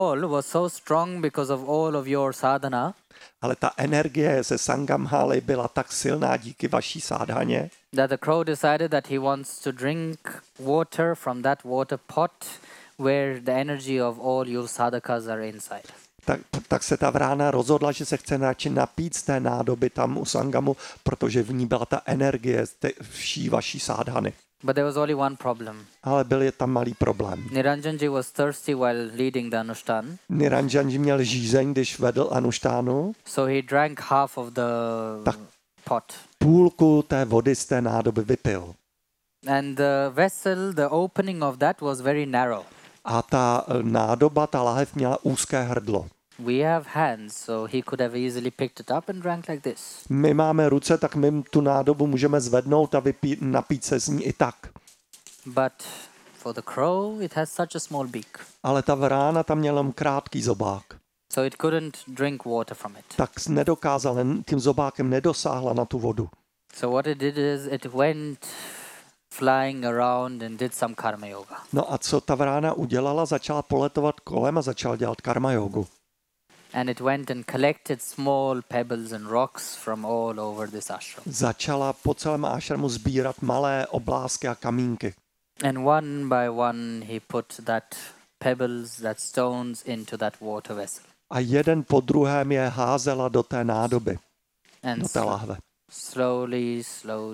was so strong because of all of your sadhana Ale ta energie ze Sangamhály byla tak silná díky vaší sádhaně, that the crow decided that he wants to drink water from that water pot where the energy of all your sadhakas are inside. tak se ta vrána rozhodla, že se chce radši napít z té nádoby tam u Sangamu, protože v ní byla ta energie vší vaší sádhany. But there was only one problem. Ale byl tam malý problém. Niranjanji was thirsty while leading the Anushtan. Niranjanji měl žízeň, když vedl Anuštánu. So he drank half of the pot. Půlku té vody z té nádoby vypil. And the vessel, the opening of that was very narrow. A ta nádoba, ta láhev měla úzké hrdlo. We have hands, so he could have easily picked it up and drank like this. My máme ruce, tak my tu nádobu můžeme zvednout a napít se z ní i tak. But for the crow, it has such a small beak. Ale ta vrána tam měla krátký zobák. So it couldn't drink water from it. Tak nedokázala, tím zobákem nedosáhla na tu vodu. So what it did is it went flying around and did some karma yoga. No a co ta vrána udělala? Začala poletovat kolem a začala dělat karma jogu. And it went and collected small pebbles and rocks from all over this ashram. Začala po celém ášramu sbírat malé oblásky a kamínky. And one by one he put that pebbles, that stones into that water vessel. A jeden po druhém je házela do té nádoby, And do té lahve. slowly.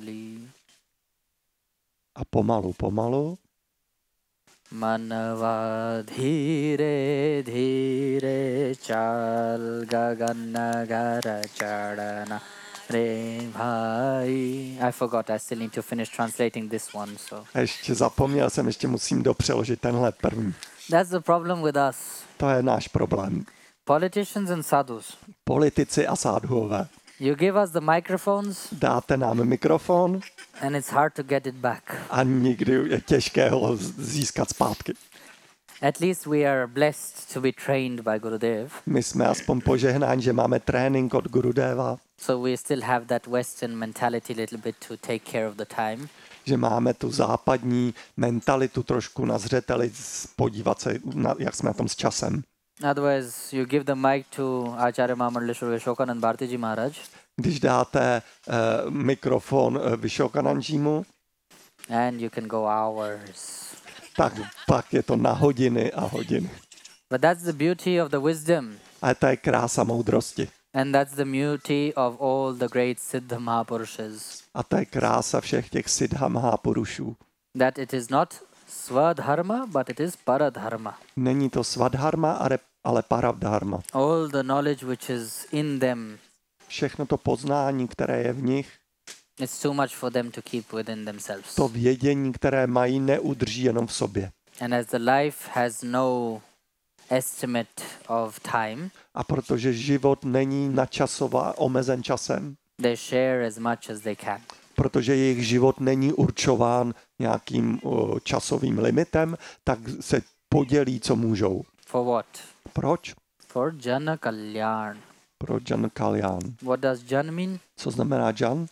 A pomalu. Manava dhire dhire chal gaganagara chadana re bhai. I forgot, I still need to finish translating this one. So Ještě zapomněl jsem, ještě musím dopřeložit tenhle první. that's the problem with us. To je náš problém. Politicians and sadhus. Politici a sádhuové. You give us the microphones Dáte nám mikrofon and it's hard to get it back. a nikdy je těžké ho získat zpátky. At least we are blessed to be trained by Gurudev. My jsme aspoň požehnáni, že máme trénink od Gurudeva, So we still have that Western mentality a little bit to take care of the time. že máme tu západní mentalitu trošku na zřeteli, podívat se, jak jsme na tom s časem. Otherwise, you give the mic to Acharya Mahamandaleshwar Vishokanand Bhartiji Maharaj, Když dáte mikrofon Vishokanandjimu, and you can go hours. tak pak je to na hodiny a hodiny. But that's the beauty of the wisdom, A to je krása moudrosti. and that's the beauty of all the great Siddha Mahapurushas. A to je krása všech těch Siddha Mahapurušů. That it is not Swadharma, but it is Paradharma. Není to svadharma, ale paradharma. All the knowledge which is in them, Všechno to poznání, které je v nich, it's too much for them to keep within themselves. to vědění, které mají, neudrží jenom v sobě. And as the life has no estimate of time, A protože život není omezen časem, they share as much as they can. protože jejich život není určován nějakým časovým limitem, tak se podělí, co můžou. For what? Proč? For Jana Kalyan. Pro Jan Kalyan. What does Jan mean? Co znamená Jan?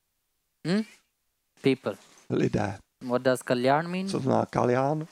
People. Lidé. What does Kalyan mean? Co znamená Kalyan?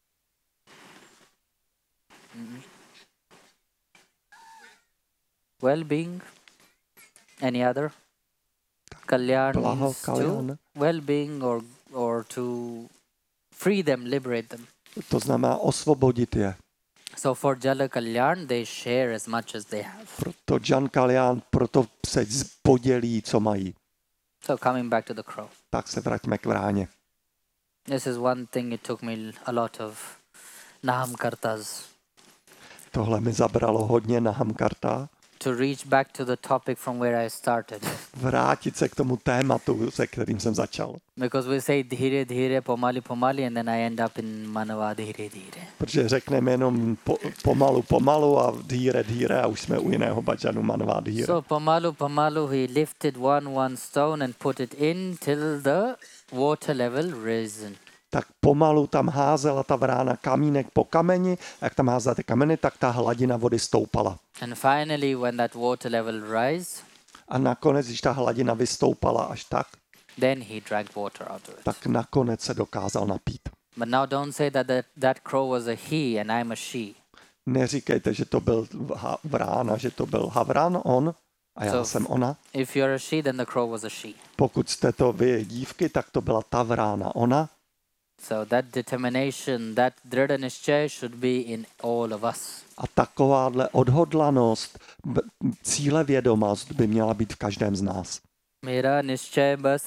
Well-being. Any other? Kalyan Blaho, means to Kalyan. well-being or to free them, liberate them. To znamená osvobodit je. So for Jala Kalyan, they share as much as they have. Proto Jan Kalyan, proto se podělí, co mají. So coming back to the crow. Tak se vraťme k vráně. This is one thing it took me a lot of Naham Kartas Tohle mi zabralo hodně na Hamkarta. to reach back to the topic from where I started. Vrátit se k tomu tématu, se kterým jsem začal. Because we say dhire dhire pomali pomali and then I end up in manava dhire dhire. Protože řekneme jenom pomalu a dhíre a už jsme u jiného bhajanu manva dhíre. So pomalu he lifted one stone and put it in till the water level risen. Tak pomalu tam házela ta vrána kamínek po kameni, a jak tam házela ty kameny, tak ta hladina vody stoupala. And finally when that water level rise, A nakonec, když ta hladina vystoupala až tak, then he drank water out of it. tak nakonec se dokázal napít. But now don't say that crow was a he and I'm a she. Neříkejte, že to byl vrán a že to byl havran, on, a já jsem ona. If you're a she, then the crow was a she. Pokud jste to vy dívky, tak to byla ta vrána, ona. So that determination, that dृढ़ निश्चय should be in all of us. A takováhle odhodlanost, cílevědomost by měla být v každém z nás. मेरा निश्चय बस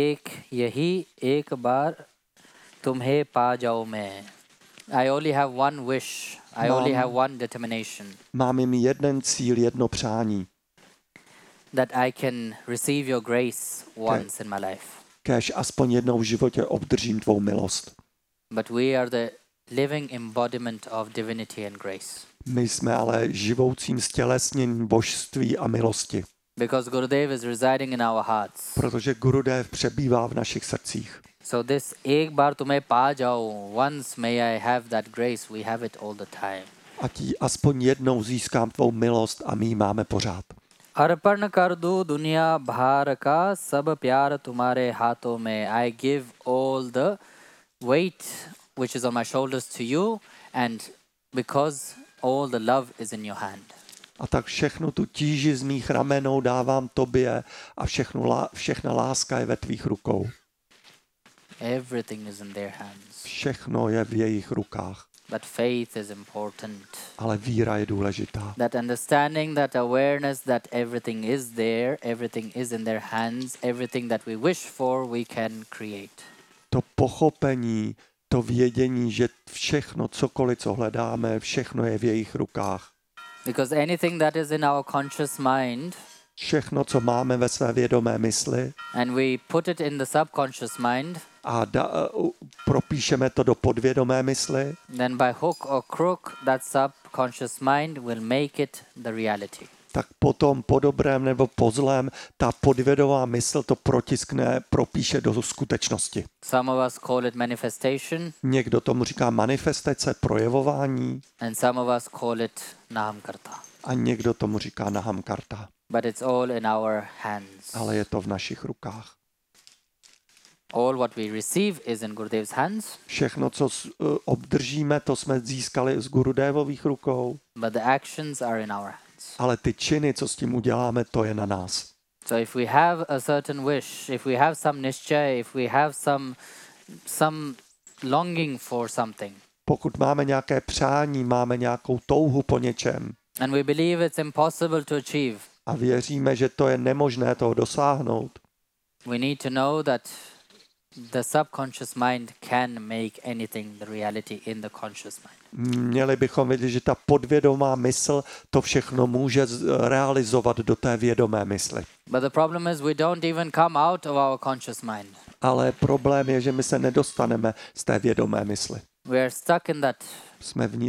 एक बार तुम्हें पा जाऊं मैं. I only have one wish. I only have one determination. Mám jen jeden cíl, jedno přání. That I can receive your grace once in my life. Kéž aspoň jednou v životě obdržím tvou milost. But we are the living embodiment of divinity and grace. My jsme ale živoucím stělesněním božství a milosti. Because Gurudev is residing in our hearts. Protože Gurudev přebývá v našich srdcích. So this एक बार तुम्हें पा जाऊं, once may I have that grace, we have it all the time. A ti aspoň jednou získám tvou milost a my ji máme pořád. अर्पण कर दूं दुनिया भार का सब प्यार तुम्हारे हाथों में. I give all the weight which is on my shoulders to you, and because all the love is in your hand. A tak všechnu tu tíži z mých ramenou dávám tobě a všechna láska je ve tvých rukou. Everything is in their hands. Všechno je v jejich rukách. But faith is important. Ale víra je důležitá. That understanding, that awareness that everything is there, everything is in their hands, everything that we wish for, we can create. To pochopení, to vědění, že všechno, cokoliv, co hledáme, všechno je v jejich rukách. Because anything that is in our conscious mind, všechno, co máme ve své vědomé mysli, and we put it in the subconscious mind, a propíšeme to do podvědomé mysli, then by hook or crook that subconscious mind will make it the reality. Tak potom po dobrém nebo po zlém ta podvědomá mysl to protiskne, propíše do skutečnosti. Some of us call it manifestation. Někdo tomu říká manifestace, projevování. And some of us call it nahamkarta. A někdo tomu říká nahamkarta. But it's all in our hands. Ale je to v našich rukách. All what we receive is in Gurudev's hands. Všechno, co obdržíme, to jsme získali z Gurudevových rukou. But the actions are in our hands. Ale ty činy, co s tím uděláme, to je na nás. So if we have a certain wish, if we have some nischay, if we have some longing for something, pokud máme nějaké přání, máme nějakou touhu po něčem, and we believe it's impossible to achieve, a věříme, že to je nemožné toho dosáhnout, we need to know that the subconscious mind can make anything the reality in the conscious mind. Měli bychom vědět, že ta podvědomá mysl to všechno může realizovat do té vědomé mysli. But the problem is we don't even come out of our conscious mind. Ale problém je, že my se nedostaneme z té vědomé mysli. We are stuck in that. Jsme v ní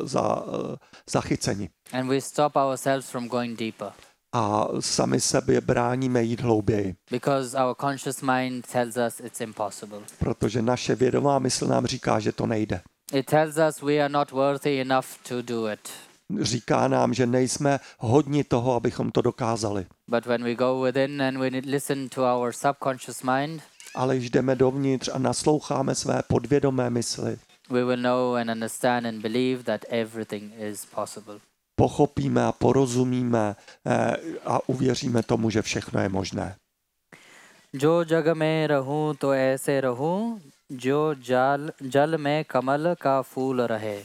zachyceni. And we stop ourselves from going deeper. A sami sebe bráníme jít hlouběji. Because our conscious mind tells us it's impossible. Protože naše vědomá mysl nám říká, že to nejde. It tells us we are not worthy enough to do it. Říká nám, že nejsme hodni toho, abychom to dokázali. But when we go within and we listen to our subconscious mind, ale když jdeme dovnitř a nasloucháme své podvědomé mysli, we will know and understand and believe that everything is possible. Pochopíme a porozumíme a uvěříme tomu, že všechno je možné. Jo jag mein rahun to aise rahun, jo jal mein kamal ka phool rahe.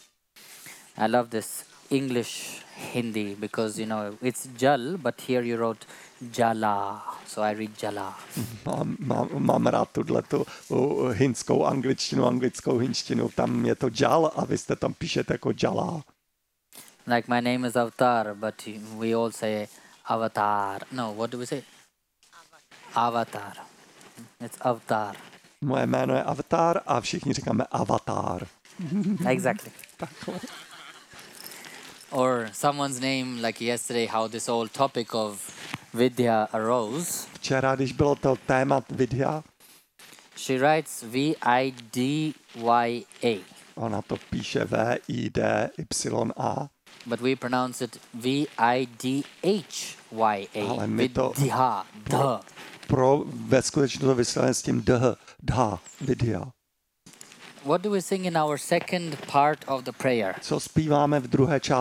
I love this English Hindi because you know it's jal, but here you wrote jala, so I read jala. Mám rád tu hindskou angličtinu, anglickou hinštinu, tam je to jal a vy jste tam píšete jako jala. Like my name is Avatar, but we all say Avatar. No, what do we say? Avatar. It's Avatar. Moje jméno je Avatar a všichni říkáme Avatar. Exactly. Or someone's name, like yesterday, how this whole topic of Vidya arose. Včera, když bylo to téma Vidya, she writes V-I-D-Y-A. Ona to píše V-I-D-Y-A. But we pronounce it V-I-D-H-Y-A. Ale my to Vidya. Ve skutečnosti to vysvětlení s tím dh, Vidya. what do we sing in our second part of the prayer? Co zpíváme v druhé části